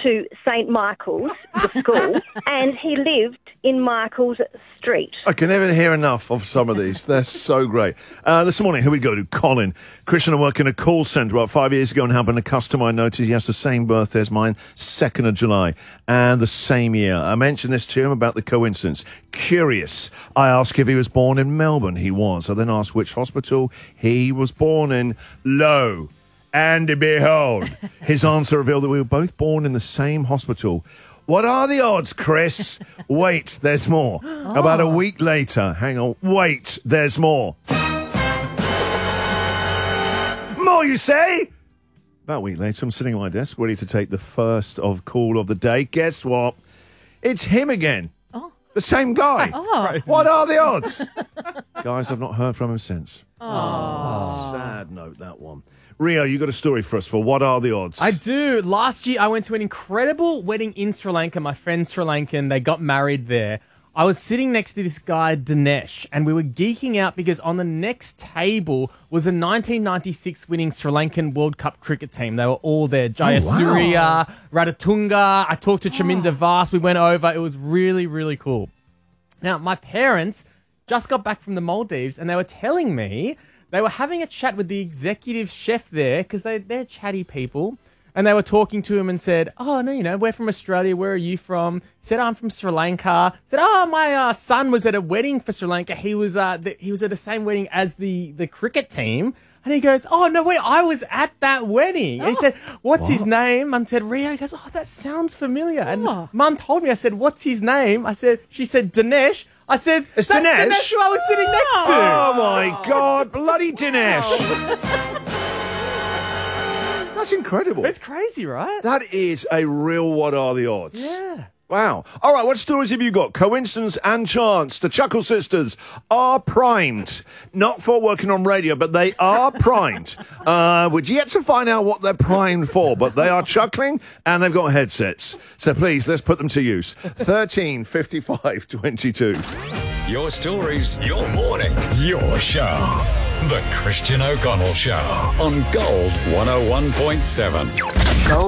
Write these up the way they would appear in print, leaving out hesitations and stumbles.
to St Michael's, the school, and he lived in Michael's Street. I can never hear enough of some of these. They're so great. This morning, here we go to Colin. Christian, I work in a call centre about 5 years ago and helping a customer. I noticed he has the same birthday as mine, 2nd of July, and the same year. I mentioned this to him about the coincidence. Curious. I asked if he was born in Melbourne. He was. I then asked which hospital he was born in. Lo and behold, his answer revealed that we were both born in the same hospital. What are the odds, Chris? Wait, there's more. About a week later, hang on, wait, there's more. More, you say? About a week later, I'm sitting at my desk, ready to take the first call of the day. Guess what? It's him again. Oh. The same guy. What are the odds? Guys, I've not heard from him since. Oh. Sad note, that one. Rio, you got a story for us for What Are the Odds? I do. Last year, I went to an incredible wedding in Sri Lanka. My friend's Sri Lankan. They got married there. I was sitting next to this guy, Dinesh, and we were geeking out because on the next table was a 1996 winning Sri Lankan World Cup cricket team. They were all there. Jayasuriya, Radatunga. I talked to Chaminda Vas. We went over. It was really, really cool. Now, my parents just got back from the Maldives and they were telling me they were having a chat with the executive chef there because they're chatty people. And they were talking to him and said, oh, no, we're from Australia. Where are you from? He said, I'm from Sri Lanka. He said, my son was at a wedding for Sri Lanka. He was at the same wedding as the cricket team. And he goes, oh, no, wait, I was at that wedding. And he said, what's his name? Mum said, Rio. He goes, oh, that sounds familiar. And Mum told me, I said, what's his name? She said, Dinesh. I said, it's that's Dinesh? Dinesh who I was sitting next to. Oh, my God, bloody Dinesh. That's incredible. It's crazy, right? That is a real What Are the Odds? Yeah. Wow. All right, what stories have you got? Coincidence and chance. The Chuckle Sisters are primed. Not for working on radio, but they are primed. We're yet to find out what they're primed for, but they are chuckling and they've got headsets. So please, let's put them to use. 13 55 22. Your stories, your morning, your show. The Christian O'Connell Show on Gold 101.7. Gold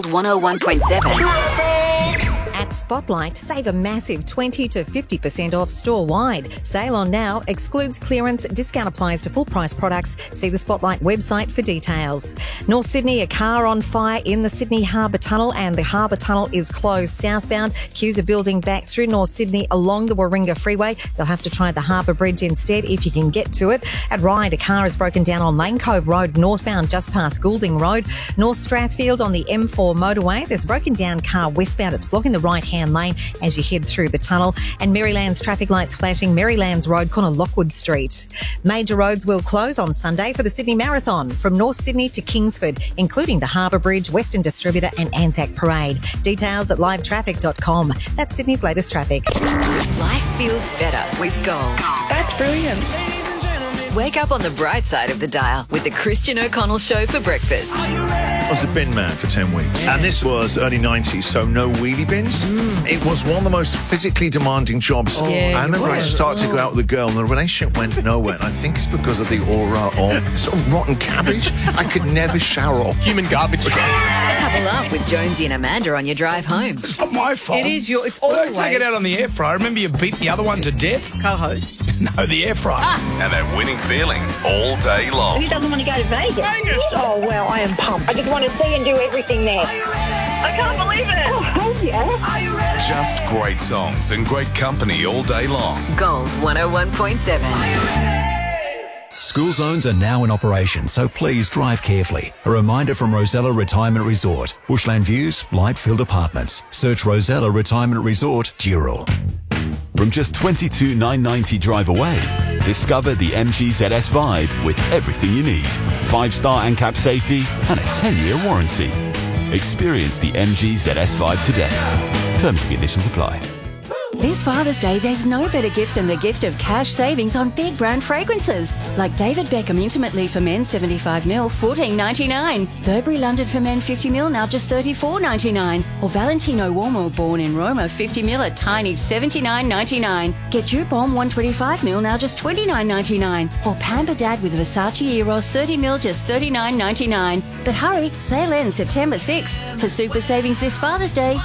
101.7. At Spotlight, save a massive 20 to 50% off store-wide. Sale on now, excludes clearance, discount applies to full-price products. See the Spotlight website for details. North Sydney, a car on fire in the Sydney Harbour Tunnel, and the Harbour Tunnel is closed southbound. Queues are building back through North Sydney along the Warringah Freeway. You'll have to try the Harbour Bridge instead if you can get to it. At Ryde, a car is broken down on Lane Cove Road northbound just past Goulding Road. North Strathfield on the M4 motorway, there's a broken down car westbound. It's blocking the right-hand lane as you head through the tunnel. And Maryland's traffic lights flashing Maryland's Road corner Lockwood Street. Major roads will close on Sunday for the Sydney Marathon from North Sydney to Kingsford, including the Harbour Bridge, Western Distributor and Anzac Parade. Details at livetraffic.com. That's Sydney's latest traffic. Life feels better with Gold. That's brilliant. Wake up on the bright side of the dial with the Christian O'Connell Show for breakfast. I was a bin man for 10 weeks. And this was early 90s, so no wheelie bins. It was one of the most physically demanding jobs. I remember I started to go out with a girl and the relationship went nowhere. And I think it's because of the aura of sort of rotten cabbage. I could never shower off. Human garbage. Have a laugh with Jonesy and Amanda on your drive home. It's not my fault. It is your. It's Don't always take it out on the air fryer. Remember you beat the other one to death? co-host. No, the air fryer. And that winning feeling all day long. Who doesn't want to go to Vegas? Oh, well, I am pumped. I just want to see and do everything there. I can't believe it. Oh, hell yeah. Just great songs and great company all day long. Gold 101.7. School zones are now in operation, so please drive carefully. A reminder from Rosella Retirement Resort. Bushland Views, Lightfield Apartments. Search Rosella Retirement Resort, Dural. From just $22,990 drive away, discover the MG ZS Vibe with everything you need. 5-star ANCAP safety and a 10-year warranty. Experience the MG ZS Vibe today. Terms and conditions apply. This Father's Day, there's no better gift than the gift of cash savings on big brand fragrances. Like David Beckham Intimately for men 75ml, $14.99. Burberry London for men 50ml, now just $34.99. Or Valentino Uomo Born in Roma 50ml, a tiny $79.99. Get Dupont 125ml, now just $29.99. Or Pamper Dad with Versace Eros 30ml, just $39.99. But hurry, sale ends September 6th. For super savings this Father's Day,